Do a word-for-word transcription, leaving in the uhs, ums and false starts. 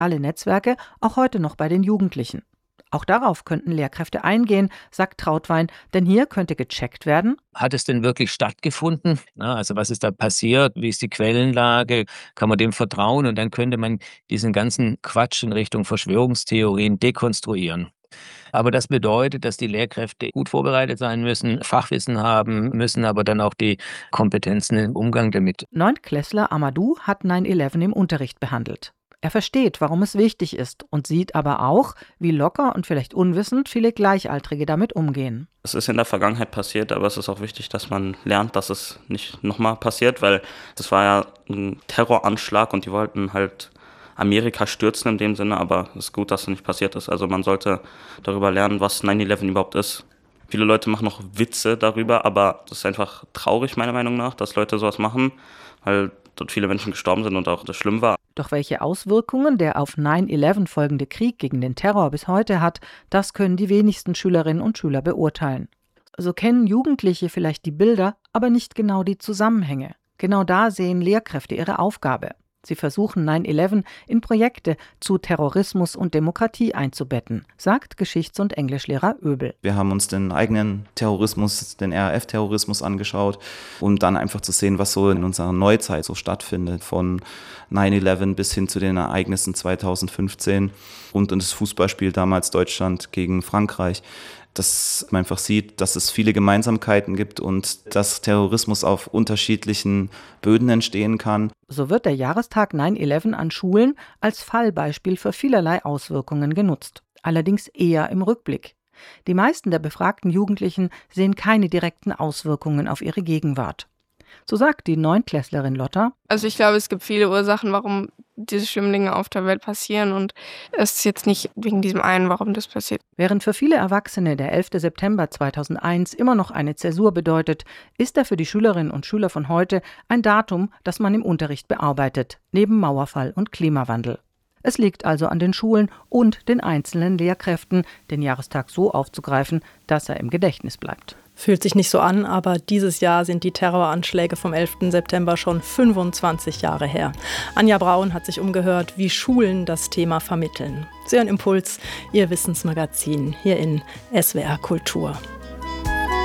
Alle Netzwerke, auch heute noch bei den Jugendlichen. Auch darauf könnten Lehrkräfte eingehen, sagt Trautwein, denn hier könnte gecheckt werden: Hat es denn wirklich stattgefunden? Na, also was ist da passiert? Wie ist die Quellenlage? Kann man dem vertrauen? Und dann könnte man diesen ganzen Quatsch in Richtung Verschwörungstheorien dekonstruieren. Aber das bedeutet, dass die Lehrkräfte gut vorbereitet sein müssen, Fachwissen haben müssen, aber dann auch die Kompetenzen im Umgang damit. Neuntklässler Amadou hat neun elf im Unterricht behandelt. Er versteht, warum es wichtig ist und sieht aber auch, wie locker und vielleicht unwissend viele Gleichaltrige damit umgehen. Es ist in der Vergangenheit passiert, aber es ist auch wichtig, dass man lernt, dass es nicht nochmal passiert, weil das war ja ein Terroranschlag und die wollten halt Amerika stürzen in dem Sinne, aber es ist gut, dass es nicht passiert ist. Also man sollte darüber lernen, was neun elf überhaupt ist. Viele Leute machen noch Witze darüber, aber das ist einfach traurig, meiner Meinung nach, dass Leute sowas machen, weil dort viele Menschen gestorben sind und auch das schlimm war. Doch welche Auswirkungen der auf neun elf folgende Krieg gegen den Terror bis heute hat, das können die wenigsten Schülerinnen und Schüler beurteilen. So kennen Jugendliche vielleicht die Bilder, aber nicht genau die Zusammenhänge. Genau da sehen Lehrkräfte ihre Aufgabe. Sie versuchen neun elf in Projekte zu Terrorismus und Demokratie einzubetten, sagt Geschichts- und Englischlehrer Oebel. Wir haben uns den eigenen Terrorismus, den R A F-Terrorismus angeschaut, um dann einfach zu sehen, was so in unserer Neuzeit so stattfindet, von neun elf bis hin zu den Ereignissen zweitausendfünfzehn und das Fußballspiel damals Deutschland gegen Frankreich. Dass man einfach sieht, dass es viele Gemeinsamkeiten gibt und dass Terrorismus auf unterschiedlichen Böden entstehen kann. So wird der Jahrestag neun elf an Schulen als Fallbeispiel für vielerlei Auswirkungen genutzt, allerdings eher im Rückblick. Die meisten der befragten Jugendlichen sehen keine direkten Auswirkungen auf ihre Gegenwart. So sagt die Neunklässlerin Lotta: Also ich glaube, es gibt viele Ursachen, warum diese schlimmen Dinge auf der Welt passieren und es ist jetzt nicht wegen diesem einen, warum das passiert. Während für viele Erwachsene der elfter September zweitausendeins immer noch eine Zäsur bedeutet, ist er für die Schülerinnen und Schüler von heute ein Datum, das man im Unterricht bearbeitet, neben Mauerfall und Klimawandel. Es liegt also an den Schulen und den einzelnen Lehrkräften, den Jahrestag so aufzugreifen, dass er im Gedächtnis bleibt. Fühlt sich nicht so an, aber dieses Jahr sind die Terroranschläge vom elften September schon fünfundzwanzig Jahre her. Anja Braun hat sich umgehört, wie Schulen das Thema vermitteln. Sie hören Impuls, Ihr Wissensmagazin hier in S W R Kultur.